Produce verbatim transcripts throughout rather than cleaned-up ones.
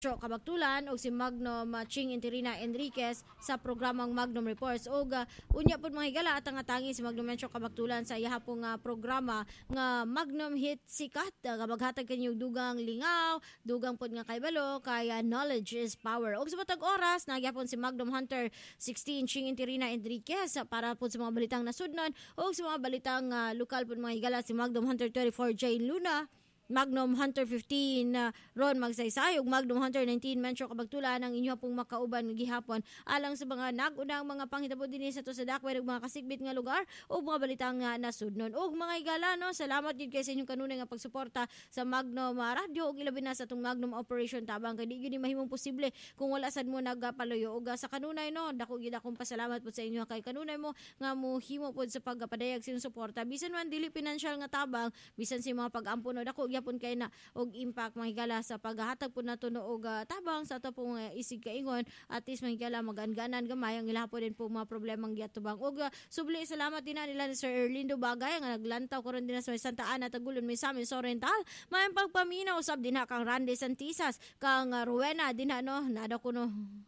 Kabaktulan o si Magnum uh, Ching Interina Enriquez sa programang Magnum Reports o uh, unya pod mga higala at ang atangi si Magnum Mencho Kabaktulan sa iya pong uh, programa nga Magnum Hit Sikat uh, maghatag kanyang dugang lingaw dugang pod nga kaybalo kaya knowledge is power og sa matag oras nagyapon si Magnum Hunter sixteen Ching Interina Enriquez uh, para pod sa mga balitang nasudnon o sa mga balitang uh, lokal pod mga higala si Magnum Hunter twenty-four Jane Luna, Magnum Hunter fifteen uh, Ron Magsaysay ug Magnum Hunter nineteen Mencho Kabaktulan ang inyo pong makauban gihapon alang sa mga nagunang mga panghitabo dinhi sa to sa dakwer ug mga kasigbit nga lugar ug mga balitang uh, nasudnon ug mga higala no salamat gid kay sa inyong kanunay nga pagsuporta sa Magnum uh, Radio ug ilabi na sa tong Magnum Operation Tabang kay di gyud mahimong posible kung wala sad mo nagpaluyo ug uh, sa kanunay no dako gid akong pasalamat pud sa inyo kay kanunay mo nga mohimo pud sa pagpadayag sa suporta bisan man dili financial nga tabang bisan si mga pag-ampon no dako pun kay na og impact mahigala sa paghahatag pud nato og uh, tabang sa ato pong uh, isig kaingon at least mahigala magaan-ganan gamay ang ilahapon din po mga problemang giatubang og uh, subli salamat din na nila ni Sir Erlindo Bagay nga naglantaw karon din sa Santa Ana Tagulon may Samin Oriental may pagpaminaw usab din ha kang Randy Santisas kang uh, Rowena din ha no nada ko no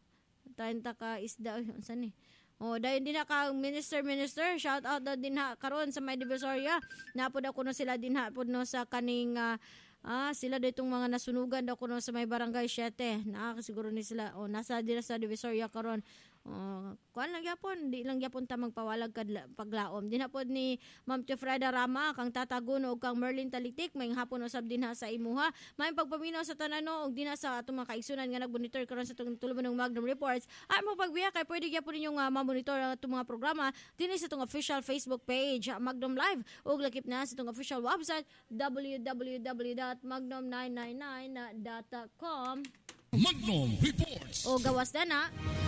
trenta ka isda unsa ni Oh, dahil din na kang minister minister shout out na din ha karon sa may Divisoria napod ako no sila din ha pod no sa kaning uh, ah sila ditong mga nasunugan daw kuno sa may barangay seven na siguro ni sila oh nasa din sa Divisoria karon. Uh, kuan lang yapon di lang yapon ta magpawalag kad paglaom din hapon ni Ma'am Freda Rama kang Tatagun og kang Merlin Talitik may hapon usab din ha sa imuha may pagpaminaw sa tanano og din sa atong mga kaigsunan nga nagbonitor karon sa tuluban ng Magnum Reports ay mo pagbiya kay pwede gyapon ninyong uh, ma-monitor ang atong mga programa dinhi sa atong official Facebook page uh, Magnum Live og lakip na sa atong official website w w w dot magnum nine nine nine dot com Magnum Reports o gawas na na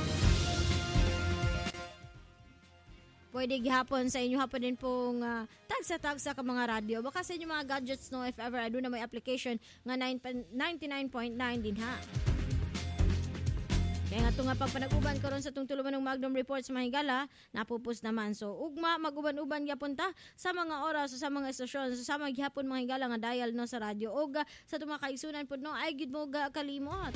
pwede gihapon sa inyo hapon din pong uh, tagsa-tagsa ka mga radio. Baka sa inyo mga gadgets no if ever ado na may application nga ninety-nine point nine din ha. Kaya nga ito nga pagpanag-uban karon sa itong tuluman ng Magnum Reports mahigala, napupus naman. So, ugma, mag-uban-uban yapon ta sa mga oras o sa mga estasyon. So, sa mga gihapon mahigala nga dial no sa radio. O uh, sa itong mga kaigsunan po no, ay gid mo ga kalimot.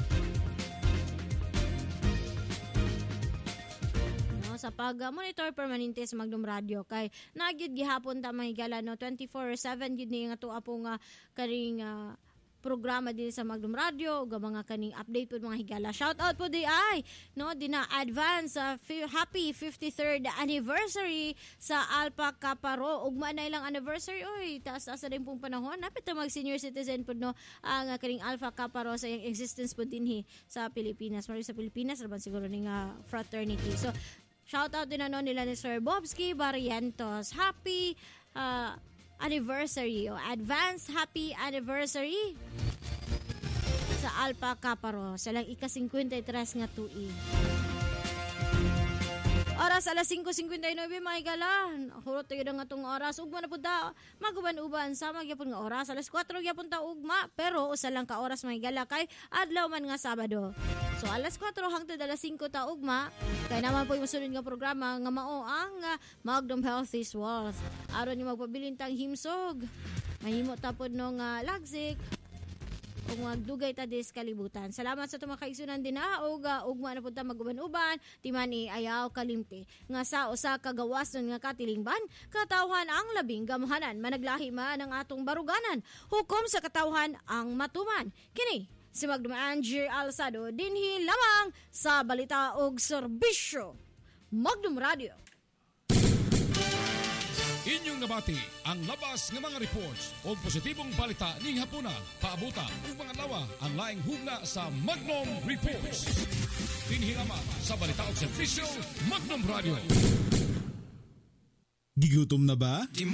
Sa pag-monitor uh, permanente sa Magnum Radio kay nagyud gihapon ta mahigala no twenty-four seven gid ni nga tuwa pong uh, karing uh, programa din sa Magnum Radio ug mga kaning update pud mga higala shout out po di ay no dina advance uh, f- happy fifty-third anniversary sa Alpha Kappa Rho ug man na ilang anniversary oy taas asa din pong panahon napit ta mag senior citizen pud no ang uh, kaning Alpha Kappa Rho sa iyang existence pud dinhi sa Pilipinas mari sa Pilipinas raban siguro ning uh, fraternity so shout out din ano nila ni Sir Bobsky Barrientos. Happy uh, anniversary o advance happy anniversary sa Alpha Kappa Rho. Silang ika-fifty-three nga tuig. Oras alas five fifty-nine mga higala. Hurot tayo nga itong oras. Ugma na po da. Maguban-uban sa magyapon nga oras. Alas four gyapon ta ugma. Pero usa lang ka oras mga higala kay adlaw man nga Sabado. So alas four hangtod alas five ta ugma. Kaya naman po yung sunod nga programa nga mao ang uh, Magnum Health is Wealth. Aron yung magpabilintang himsog. Mahimo tapod nung uh, lagsik. Ug magdugay ta dis kalibutan. Salamat sa tumang kaigsunan din ha ug uh, ugma na pud ta maguban-uban timani ayaw kalimti nga sa usa ka gawason nga katilingban katawhan ang labing gamhanan managlahi man ang atong baruganan hukom sa katawhan ang matuman kini si Magnum Angie Alsado dinhi lamang sa balita ug serbisyo Magnum Radio. Inyong nabati ang labas ng mga reports o positibong balita ning hapuna paabutan ug mga lawa ang laing hugna sa Magnum Reports. Dinhilama sa balita ug serbisyo Magnum Radio. Gigutom na ba?